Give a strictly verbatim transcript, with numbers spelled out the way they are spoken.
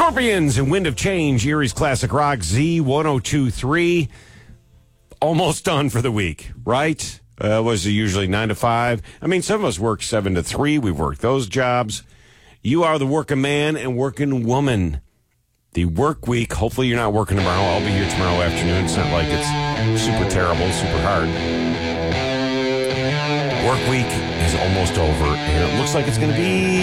Scorpions and Wind of Change, Erie's Classic Rock, Z ten twenty-three. Almost done for the week, right? Uh, was it usually nine to five? I mean, some of us work seven to three. We've worked those jobs. You are the working man and working woman. The work week, hopefully you're not working tomorrow. I'll be here tomorrow afternoon. It's not like it's super terrible, super hard. Work week is almost over, and it looks like it's going to be